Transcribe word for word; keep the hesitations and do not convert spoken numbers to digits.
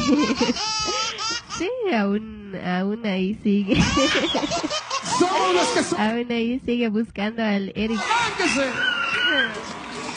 Sí, aún, aún ahí sigue. Somos los que somos. Aún ahí sigue buscando al Eric. ¡Arránquese!